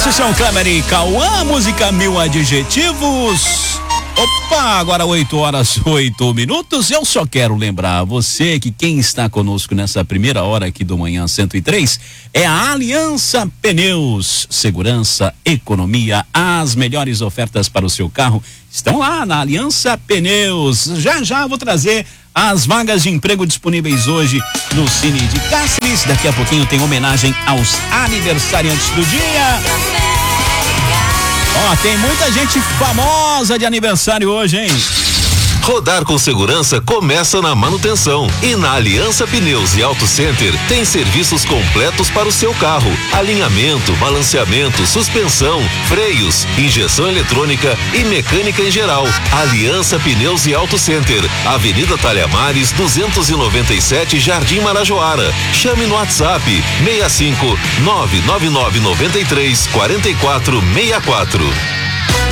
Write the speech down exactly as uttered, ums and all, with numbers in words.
Esses são Kleber e Cauã, música Mil Adjetivos. Opa, agora oito horas, oito minutos. Eu só quero lembrar você que quem está conosco nessa primeira hora aqui do Manhã cento e três é a Aliança Pneus. Segurança, economia, as melhores ofertas para o seu carro estão lá na Aliança Pneus. Já já vou trazer as vagas de emprego disponíveis hoje no Cine de Cáceres. Daqui a pouquinho tem homenagem aos aniversariantes do dia. Ó, tem muita gente famosa de aniversário hoje, hein? Rodar com segurança começa na manutenção. E na Aliança Pneus e Auto Center tem serviços completos para o seu carro: alinhamento, balanceamento, suspensão, freios, injeção eletrônica e mecânica em geral. Aliança Pneus e Auto Center, Avenida Talhamares, duzentos e noventa e sete, Jardim Marajoara. Chame no WhatsApp seis cinco nove nove nove nove três quatro quatro seis quatro.